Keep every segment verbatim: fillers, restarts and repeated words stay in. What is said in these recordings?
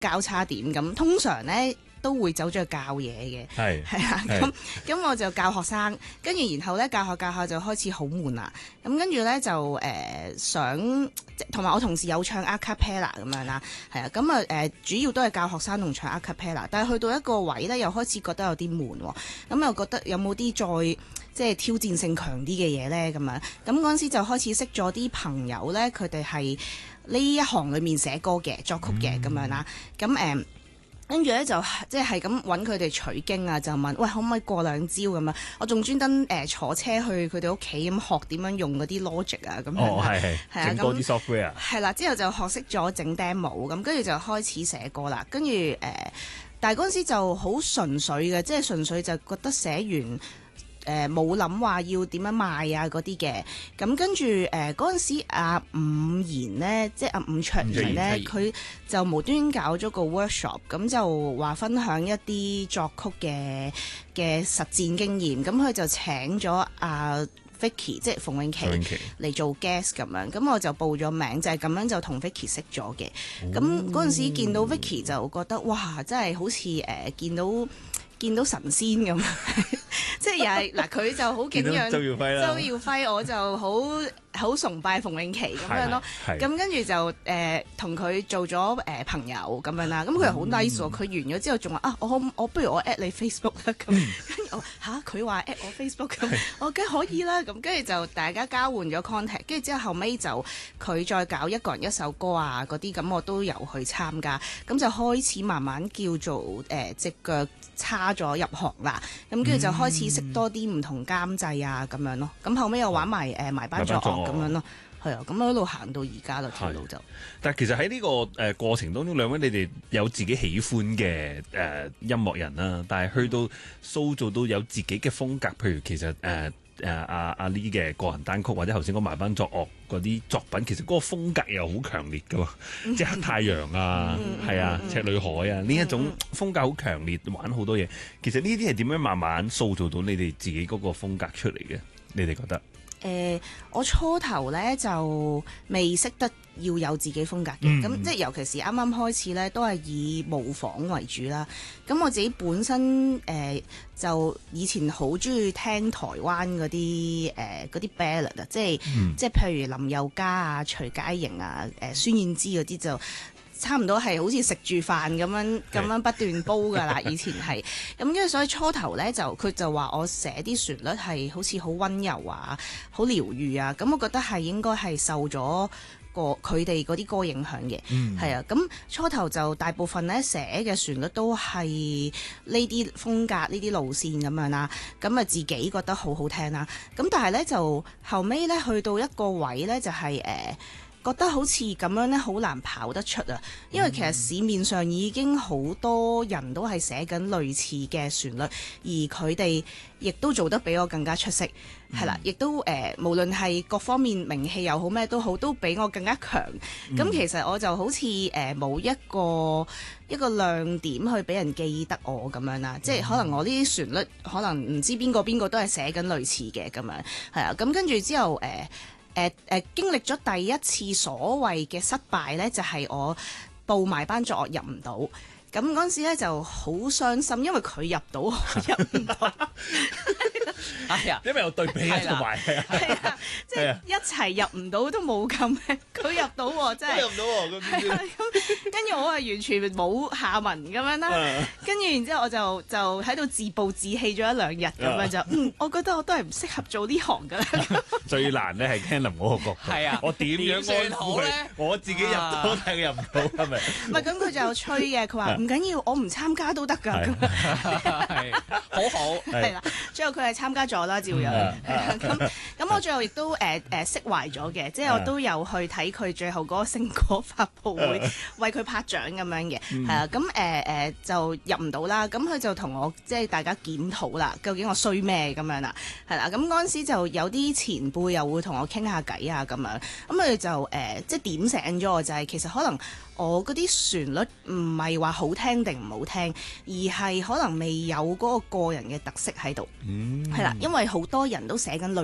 交叉點咁，通常咧都會走咗去教嘢嘅， 係係啊，咁咁我就教學生，跟住然後咧教下教下就開始好悶啦，咁跟住咧就誒、呃、想，同埋我同時有唱 a cappella 咁樣啦，係啊，咁啊誒主要都係教學生同唱 a cappella，但係去到一個位咧又開始覺得有啲悶喎，咁又覺得有冇啲再即係挑戰性強啲嘅嘢咧咁樣，咁嗰陣時就開始識咗啲朋友咧，佢哋係呢一行裏面寫歌嘅作曲嘅咁樣啦，咁誒。跟住咧就即係咁揾佢哋取經啊，就問喂可唔可以過兩招咁啊？我仲專登誒坐車去佢哋屋企咁學點樣用嗰啲 logic 啊咁樣。 哦，係係， 係啊， 整多啲 software。 係啦，之後就學識咗整 demo 咁，跟住就開始寫歌啦。跟住誒，但係嗰陣時就好純粹嘅，即係純粹就覺得寫完。誒冇諗話要點樣賣啊嗰啲嘅，咁跟住誒嗰陣時阿伍賢咧，即係阿伍卓賢咧，佢就無端搞咗個 workshop，咁就話分享一啲作曲嘅嘅實戰經驗，咁佢就請咗阿 Vicky 即係馮詠琪嚟做 guest 咁樣，咁我就報咗名，就係、是、咁樣就同 Vicky 識咗嘅。咁嗰陣時見到 Vicky 就覺得哇，真係好似誒、呃、見到見到神仙咁。即係又係嗱，佢就好敬仰周耀輝啦， 周耀輝我就好好崇拜馮詠琪咁樣咯。咁跟住就誒同佢做咗誒、呃、朋友咁樣啦。咁佢又好 nice 喎。佢完咗之後仲話啊，我我不如我 at 你 Facebook 啦咁。跟住我吓，佢話 at 我 Facebook 咁，我梗係可以啦。咁跟住就大家交換咗 contact。跟住之後後尾就佢再搞一個人一首歌啊嗰啲，咁我都有去參加。咁就開始慢慢叫做誒隻腳叉咗入行啦。咁跟住就開始識多啲唔同監製啊咁樣咯，咁後尾又玩埋誒埋班作樂咁樣咯，係啊，咁一路行到而家咯條路就。 但係其實喺呢個誒過程當中，兩位你哋有自己喜歡嘅誒音樂人啦，但係去到塑造到有自己嘅風格，譬如其實誒誒阿阿 Lee 嘅個人單曲，或者頭先講埋班作樂嗰啲作品，其實嗰個風格又好強烈噶嘛，即係黑太陽啊，係啊，赤女海啊，呢一種風格好強烈，玩好多嘢。其實呢啲係點樣慢慢塑造到你哋自己嗰個風格出嚟嘅？你哋覺得？ 誒、呃，我初頭咧就未識得要有自己風格嘅，咁、嗯、即係尤其是啱啱開始咧，都係以模仿為主啦。咁我自己本身誒、呃、就以前好中意聽台灣嗰啲誒嗰啲 ballad 啊，即係、嗯、即係譬如林宥嘉啊、徐佳瑩啊、誒、呃、孫燕姿嗰啲就。差唔多係好似食住飯咁樣咁樣不斷煲㗎啦，以前係咁，跟住所以初頭咧就佢就話我寫啲旋律係好似好溫柔啊、好療愈啊，咁我覺得係應該係受咗個佢哋嗰啲歌影響嘅，係、嗯、啊，咁初頭就大部分咧寫嘅旋律都係呢啲風格、呢啲路線咁樣啦，咁啊自己覺得好好聽啦，咁但係咧就後尾咧去到一個位咧就係、是、誒。呃覺得好似咁樣咧，好難跑得出啊！因為其實市面上已經好多人都係寫緊類似嘅旋律，而佢哋亦都做得比我更加出色，係、嗯、啦，亦都誒、呃，無論係各方面名氣又好咩都好，都比我更加強。咁、嗯、其實我就好似誒冇一個一個亮點去俾人記得我咁樣啦，嗯、即係可能我呢啲旋律可能唔知邊個邊個都係寫緊類似嘅咁樣，係啊，咁跟住之後誒。呃誒、呃、誒、呃、經歷咗第一次所謂嘅失敗咧，就係、是、我報埋班作樂入唔到，咁嗰陣時咧就好傷心，因為佢入到，我入唔到。係啊， 因為有對比同埋係啊， 係啊，即係一齊入唔到都冇咁，佢入到喎，真係入唔到喎，咁跟住我係完全冇下文咁樣啦，跟住然之後我就就喺度自暴自棄咗一兩日咁樣就，嗯，我覺得我都係唔適合做呢行㗎啦。最難咧係 Cannon 嗰個角度，係啊，我點樣安撫咧？我自己入到但係入唔到係咪？唔係咁佢就吹嘅，佢話唔緊要，我唔參加都得㗎，係好好係啦。最後佢係參加咗啦，照樣咁咁，我最後亦都誒誒釋懷咗嘅，即係我都有去睇佢最後嗰個星歌發佈會，為佢拍掌咁樣嘅，係啊，咁誒誒就入唔到啦，咁佢就同我即係大家檢討啦，究竟我衰咩咁樣啦，係啦，咁嗰陣時就有啲前輩又會同我傾下偈啊咁樣，咁佢就誒、呃、即係點醒咗我，就係、是、其實可能我嗰啲旋律唔係話好聽定唔好聽，而係可能未有嗰個個人嘅特色喺度，係啦、嗯，因為好多人都寫緊類似嘅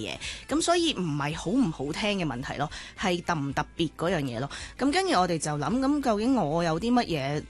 嘢，咁所以唔係好唔好聽嘅問題咯，係特唔特別嗰樣嘢咯。咁跟住我哋就諗，咁究竟我有啲乜嘢